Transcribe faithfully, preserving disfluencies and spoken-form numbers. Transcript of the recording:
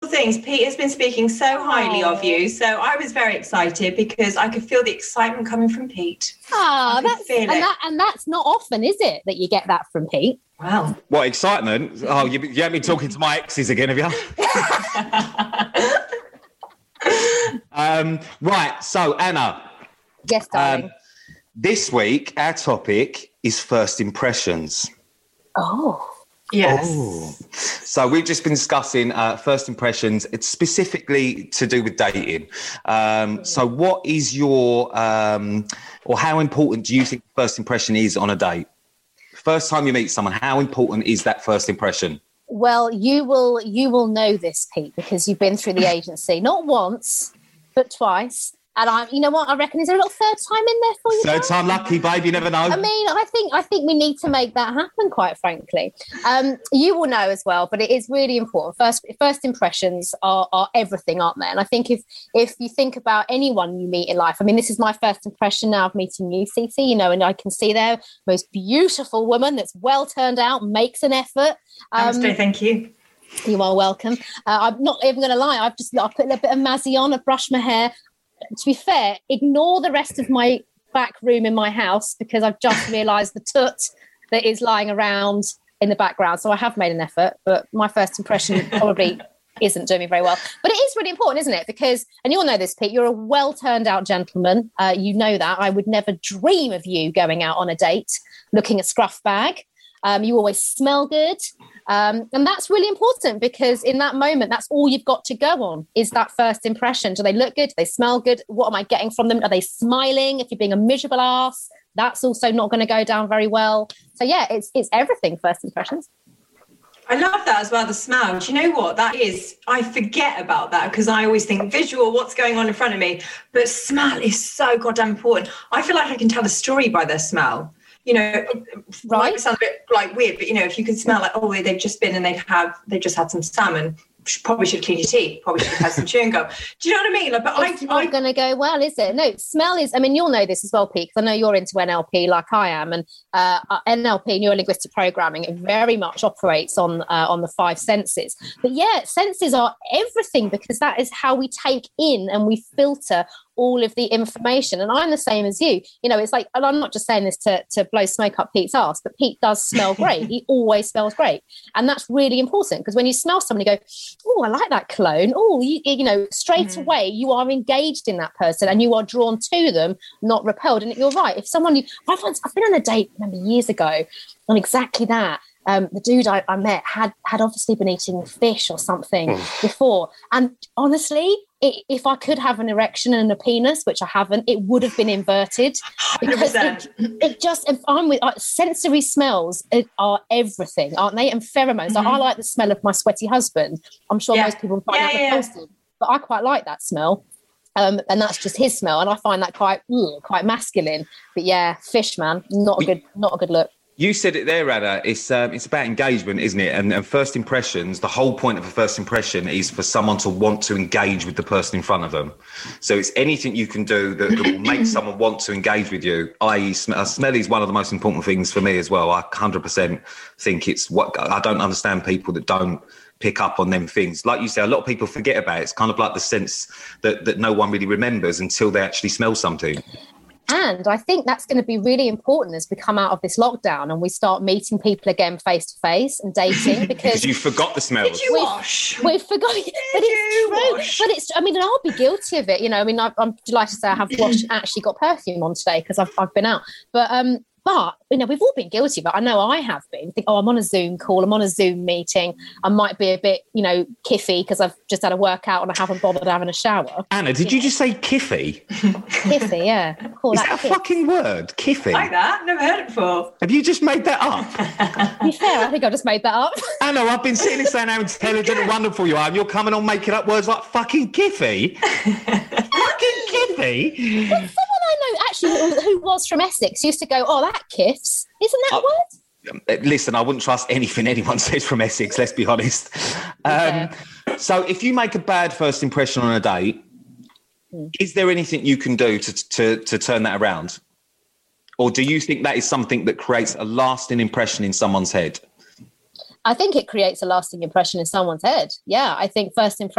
things. Pete has been speaking so highly oh. of you, so I was very excited because I could feel the excitement coming from Pete. Oh, that's and, that, and that's not often, is it, that you get that from Pete? Wow. What, excitement? Oh, you, you haven't been talking to my exes again, have you? um, right, so Anna. Yes, darling. Um, this week, our topic is first impressions. Oh. Yes. Oh. So we've just been discussing uh, first impressions. It's specifically to do with dating. Um, so what is your, um, or how important do you think first impression is on a date? First time you meet someone, how important is that first impression? Well, you will you will know this, Pete, because you've been through the agency not once, but twice. And I, you know what, I reckon, is there a little third time in there for you? Third time lucky, babe, you never know. I mean, I think I think we need to make that happen, quite frankly. Um, you will know as well, but it is really important. First first impressions are, are everything, aren't they? And I think if if you think about anyone you meet in life, I mean, this is my first impression now of meeting you, Cece, you know, and I can see there, most beautiful woman that's well turned out, makes an effort. Um, Namaste, thank you. You are welcome. Uh, I'm not even going to lie. I've just I put a little bit of Mazzy on. I've brushed my hair. To be fair, ignore the rest of my back room in my house because I've just realised the toot that is lying around in the background. So I have made an effort, but my first impression probably isn't doing me very well. But it is really important, isn't it? Because, and you'll know this, Pete, you're a well-turned-out gentleman. Uh, you know that. I would never dream of you going out on a date looking a scruff bag. Um, you always smell good. Um, and that's really important because in that moment, that's all you've got to go on is that first impression. Do they look good? Do they smell good? What am I getting from them? Are they smiling? If you're being a miserable ass, that's also not going to go down very well. So, yeah, it's it's everything, first impressions. I love that as well, the smell. Do you know what that is? I forget about that because I always think visual, what's going on in front of me. But smell is so goddamn important. I feel like I can tell a story by their smell. You know, right. Might sound a bit like weird, but you know, if you can smell like, oh, they've just been and they've have they've just had some salmon, probably should have cleaned your teeth, probably should have had some chewing gum. Do you know what I mean? Like, but it's I, not I, going to go well, is it? No, smell is. I mean, you'll know this as well, Pete, because I know you're into N L P like I am, and uh, N L P, neuro linguistic programming, it very much operates on uh, on the five senses. But yeah, senses are everything because that is how we take in and we filter all of the information. And I'm the same as you. You know, it's like, and I'm not just saying this to, to blow smoke up Pete's ass, but Pete does smell great. He always smells great. And that's really important because when you smell someone, you go, oh, I like that cologne. Oh, you, you know, straight mm-hmm. away, you are engaged in that person and you are drawn to them, not repelled. And you're right. If someone, you, I've, I've been on a date, I remember years ago, on exactly that. Um, the dude I, I met had had obviously been eating fish or something before. And honestly, it, if I could have an erection and a penis, which I haven't, it would have been inverted. Because it, it just, if I'm with, uh, sensory smells are everything, aren't they? And pheromones. Mm-hmm. Like, I like the smell of my sweaty husband. I'm sure yeah. most people find yeah, that yeah. repulsive, but I quite like that smell. Um, and that's just his smell. And I find that quite, ugh, quite masculine. But yeah, fish, man, not a good, not a good look. You said it there, Anna. It's um, it's about engagement, isn't it? And, and first impressions, the whole point of a first impression is for someone to want to engage with the person in front of them. So it's anything you can do that, that will make someone want to engage with you, that is, sm- smell is one of the most important things for me as well. I one hundred percent think it's what I don't understand people that don't pick up on them things. Like you say, a lot of people forget about it. It's kind of like the sense that, that no one really remembers until they actually smell something. And I think that's going to be really important as we come out of this lockdown and we start meeting people again face to face and dating because, because you forgot the smells. Did you we've, wash? We've forgotten. But it's true. Wash? But it's, I mean, and I'll be guilty of it. You know, I mean, I, I'm delighted to say I have washed, actually got perfume on today because I've, I've been out. But, um, But, you know, we've all been guilty, but I know I have been. Think, oh, I'm on a Zoom call, I'm on a Zoom meeting. I might be a bit, you know, kiffy because I've just had a workout and I haven't bothered having a shower. Anna, did you, you know? just say kiffy? Kiffy, yeah. Call Is that, that a kiff. fucking word? Kiffy? Like that? Never heard it before. Have you just made that up? To be fair, I think I just made that up. Anna, I've been sitting here saying how intelligent and wonderful you are, and you're coming on making up words like fucking kiffy? Fucking kiffy? Well, someone I know actually who was from Essex used to go, oh, that kiffs. Isn't that a word? Listen, I wouldn't trust anything anyone says from Essex, let's be honest. Um, so if you make a bad first impression on a date, mm. is there anything you can do to, to, to turn that around? Or do you think that is something that creates a lasting impression in someone's head? I think it creates a lasting impression in someone's head. Yeah, I think first impression